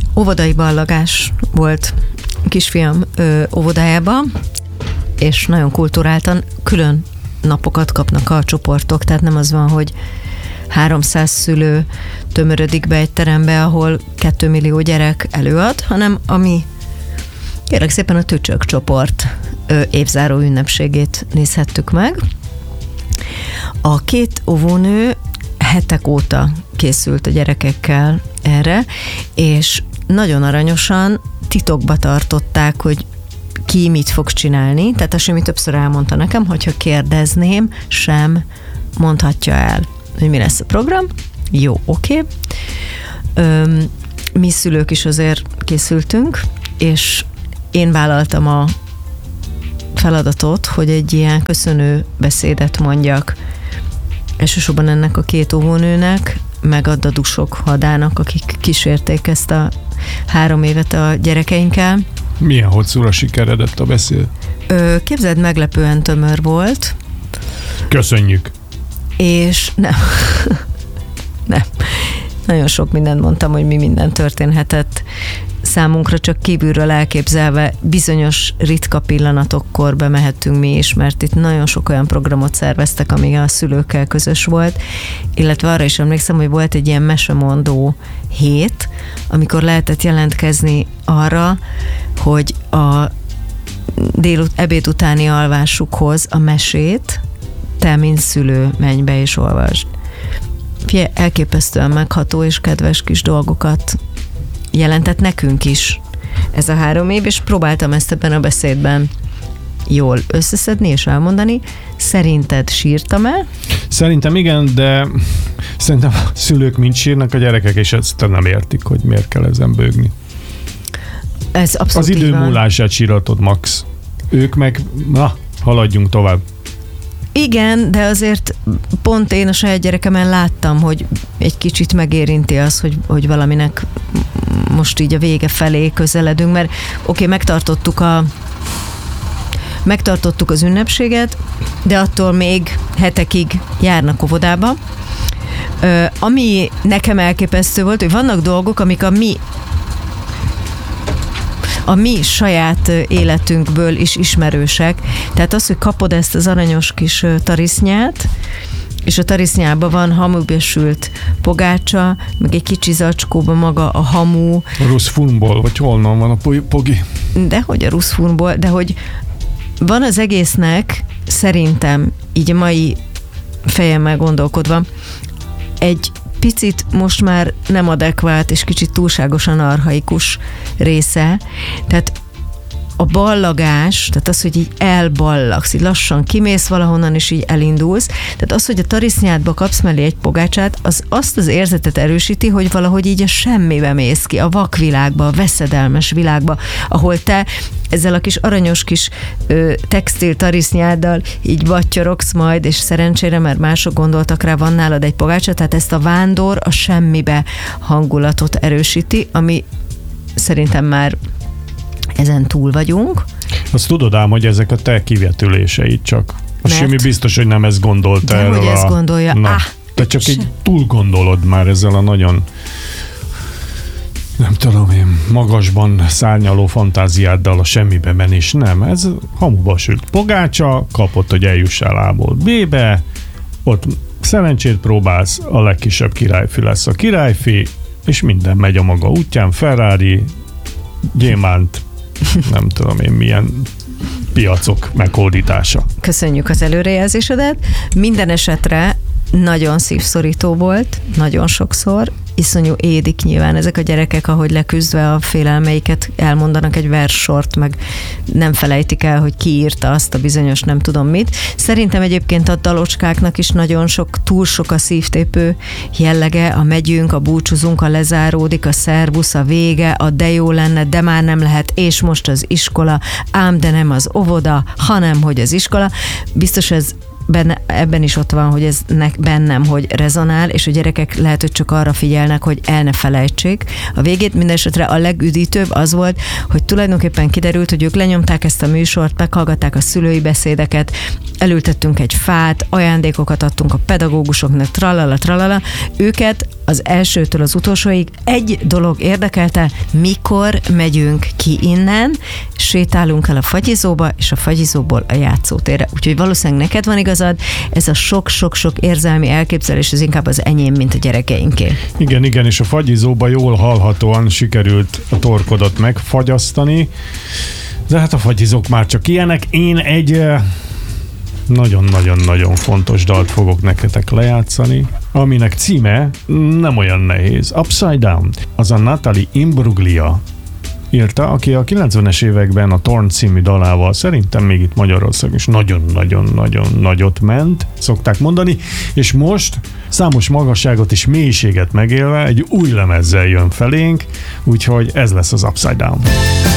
óvodai ballagás volt kisfiam óvodájában, és nagyon kulturáltan külön napokat kapnak a csoportok, tehát nem az van, hogy 300 szülő tömörödik be egy terembe, ahol 2 millió gyerek előad, hanem ami kérlek szépen a Tücsök csoport évzáró ünnepségét nézhettük meg. A 2 óvónő hetek óta készült a gyerekekkel erre, és nagyon aranyosan titokba tartották, hogy ki mit fog csinálni, tehát azt Simi többször elmondta nekem, hogyha kérdezném, sem mondhatja el, hogy mi lesz a program. Jó, oké. Mi szülők is azért készültünk, és én vállaltam a feladatot, hogy egy ilyen köszönő beszédet mondjak elsősorban ennek a 2 óvónőnek, meg a dadusok hadának, akik kísérték ezt a 3 évet a gyerekeinkkel. Milyen hosszúra sikeredett a beszéd? Képzeld, meglepően tömör volt. Köszönjük. És nem. Nem. Nagyon sok mindent mondtam, hogy mi minden történhetett számunkra, csak kívülről elképzelve bizonyos ritka pillanatokkor bemehettünk mi is, mert itt nagyon sok olyan programot szerveztek, ami a szülőkkel közös volt, illetve arra is emlékszem, hogy volt egy ilyen mesemondó hét, amikor lehetett jelentkezni arra, hogy a ebéd utáni alvásukhoz a mesét te, mint szülő, menj be és olvasd. Elképesztően megható és kedves kis dolgokat jelentett nekünk is ez a 3 év, és próbáltam ezt ebben a beszédben jól összeszedni és elmondani. Szerinted sírtam-e? Szerintem igen, de szerintem a szülők mind sírnak, a gyerekek és ezt nem értik, hogy miért kell ezen bőgni. Ez abszolút az idő múlását síratod, Max. Ők meg, haladjunk tovább. Igen, de azért pont én a saját gyerekemen láttam, hogy egy kicsit megérinti az, hogy valaminek most így a vége felé közeledünk, mert megtartottuk az ünnepséget, de attól még hetekig járnak óvodába. Ami nekem elképesztő volt, hogy vannak dolgok, amik a mi saját életünkből is ismerősek. Tehát az, hogy kapod ezt az aranyos kis tarisznyát, és a tarisznyában van hamubesült pogácsa, meg egy kicsi zacskóban maga a hamu. A ruszfunból, vagy honnan van a pogi? Dehogy a ruszfunból, de hogy van az egésznek, szerintem, így a mai fejemmel gondolkodva, egy picit most már nem adekvát és kicsit túlságosan archaikus része. Tehát a ballagás, tehát az, hogy így elballagsz, így lassan kimész valahonnan, és így elindulsz. Tehát az, hogy a tarisznyádba kapsz mellé egy pogácsát, az azt az érzetet erősíti, hogy valahogy így a semmibe mész ki, a vakvilágba, a veszedelmes világba, ahol te ezzel a kis aranyos kis textil tarisznyáddal így vattyorogsz majd, és szerencsére, mert mások gondoltak rá, van nálad egy pogácsa, tehát ezt a vándor a semmibe hangulatot erősíti, ami szerintem már ezen túl vagyunk. Azt tudod ám, hogy ezek a te kivetüléseid csak. A Simi biztos, hogy nem ezt gondolta erről. De hogy ezt gondolja. Te csak így túl gondolod már ezzel a nagyon, nem tudom én, magasban szárnyaló fantáziáddal a semmibe menés. Nem, ez hamuba sült pogácsa, kapott, hogy eljussál A-ból B-be, ott szerencsét próbálsz, a legkisebb királyfi lesz a királyfi, és minden megy a maga útján, Ferrari, gyémánt, nem tudom én milyen piacok meghódítása. Köszönjük az előrejelzésedet. Minden esetre nagyon szívszorító volt, nagyon sokszor, iszonyú édik nyilván ezek a gyerekek, ahogy leküzdve a félelmeiket elmondanak egy verssort, meg nem felejtik el, hogy ki írta azt a bizonyos nem tudom mit. Szerintem egyébként a dalocskáknak is nagyon túl sok a szívtépő jellege, a megyünk, a búcsúzunk, a lezáródik, a szervusz, a vége, a de jó lenne, de már nem lehet, és most az iskola, ám de nem az óvoda, hanem hogy az iskola. Biztos ebben is ott van, hogy ez bennem, hogy rezonál, és a gyerekek lehet, hogy csak arra figyelnek, hogy el ne felejtsék. A végét mindenesetre a legüdítőbb az volt, hogy tulajdonképpen kiderült, hogy ők lenyomták ezt a műsort, meghallgatták a szülői beszédeket, elültettünk egy fát, ajándékokat adtunk a pedagógusoknak, tralala, őket az elsőtől az utolsóig egy dolog érdekelte, mikor megyünk ki innen, sétálunk el a fagyizóba, és a fagyizóból a játszótérre. Úgyhogy valószínűleg neked van igazad, ez a sok-sok-sok érzelmi elképzelés, az inkább az enyém, mint a gyerekeinké. Igen, és a fagyizóba jól hallhatóan sikerült a torkodat megfagyasztani, de hát a fagyizók már csak ilyenek. Én egy nagyon-nagyon-nagyon fontos dalt fogok nektek lejátszani, aminek címe nem olyan nehéz. Upside Down. Az a Natalie Imbruglia írta, aki a 90-es években a Torn című dalával szerintem még itt Magyarországon is nagyon-nagyon-nagyon nagyot ment, szokták mondani, és most számos magasságot és mélységet megélve egy új lemezzel jön felénk, úgyhogy ez lesz az Upside Down.